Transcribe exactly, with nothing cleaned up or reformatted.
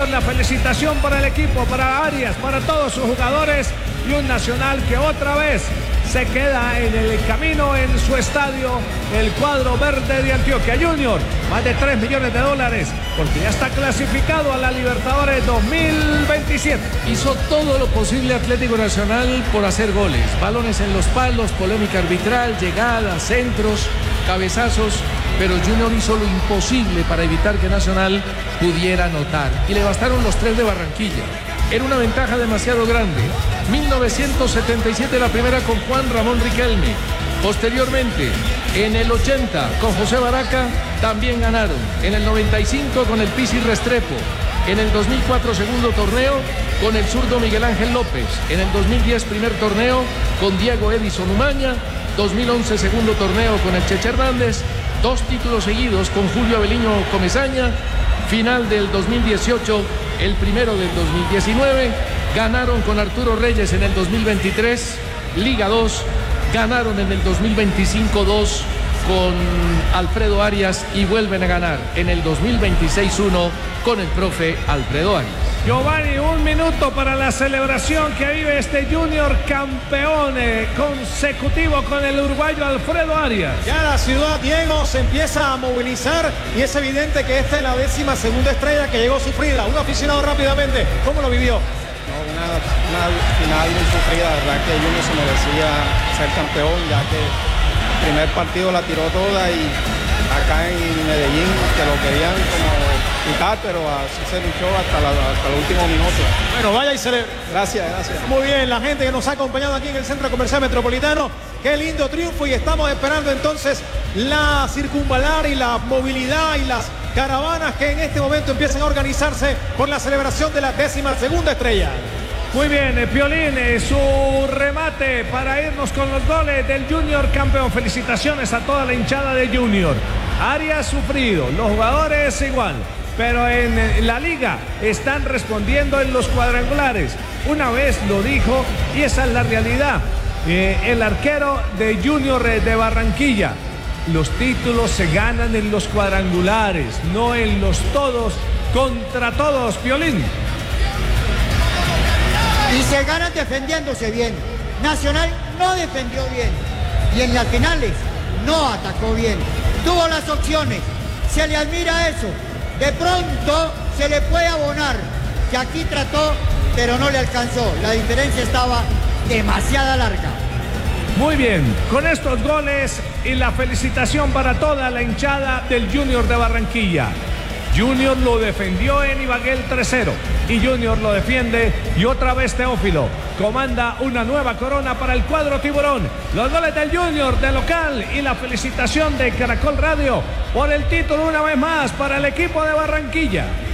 Junior, la felicitación para el equipo, para Arias, para todos sus jugadores, y un Nacional que otra vez se queda en el camino en su estadio, el cuadro verde de Antioquia. Junior, más de tres millones de dólares, porque ya está clasificado a la Libertadores dos mil veintisiete. Hizo todo lo posible Atlético Nacional por hacer goles, balones en los palos, polémica arbitral, llegadas, centros, cabezazos, pero Junior hizo lo imposible para evitar que Nacional pudiera anotar, y le bastaron los tres de Barranquilla. Era una ventaja demasiado grande. mil novecientos setenta y siete la primera con Juan Ramón Riquelme. Posteriormente, en el ochenta con José Baraca también ganaron. En el noventa y cinco con el Pizzi Restrepo. En el dos mil cuatro segundo torneo con el zurdo Miguel Ángel López. En el dos mil diez primer torneo con Diego Edison Umaña. dos mil once segundo torneo con el Cheche Hernández. Dos títulos seguidos con Julio Aveliño Comesaña. Final del dos mil dieciocho, el primero del dos mil diecinueve. Ganaron con Arturo Reyes en el dos mil veintitrés, Liga dos. Ganaron en el dos mil veinticinco dos con Alfredo Arias, y vuelven a ganar en el dos mil veintiséis uno con el profe Alfredo Arias. Giovanni, un minuto para la celebración que vive este Junior campeón eh, consecutivo con el uruguayo Alfredo Arias. Ya la ciudad, Diego, se empieza a movilizar, y es evidente que esta es la décima segunda estrella que llegó sufrida. Un aficionado rápidamente, ¿cómo lo vivió? No, una, una final muy sufrida, la verdad que Junior se merecía ser campeón, ya que el primer partido la tiró toda, y acá en Medellín que lo querían como quitar, pero así se luchó hasta, la, hasta el último minuto. Bueno, vaya y celebre. Gracias, gracias. Muy bien, la gente que nos ha acompañado aquí en el Centro Comercial Metropolitano, qué lindo triunfo, y estamos esperando entonces la circunvalar y la movilidad y las caravanas que en este momento empiezan a organizarse por la celebración de la décima segunda estrella. Muy bien, eh, Piolín, eh, su remate para irnos con los goles del Junior campeón. Felicitaciones a toda la hinchada de Junior. Arias sufrido, los jugadores igual, pero en eh, la liga están respondiendo en los cuadrangulares. Una vez lo dijo, y esa es la realidad, eh, el arquero de Junior eh, de Barranquilla: los títulos se ganan en los cuadrangulares, no en los todos contra todos, Piolín. Y se ganan defendiéndose bien. Nacional no defendió bien, y en las finales no atacó bien. Tuvo las opciones, se le admira eso. De pronto se le puede abonar que aquí trató, pero no le alcanzó. La diferencia estaba demasiado larga. Muy bien, con estos goles y la felicitación para toda la hinchada del Junior de Barranquilla. Junior lo defendió en Ibagué tres cero, y Junior lo defiende, y otra vez Teófilo comanda una nueva corona para el cuadro tiburón. Los goles del Junior de local, y la felicitación de Caracol Radio por el título una vez más para el equipo de Barranquilla.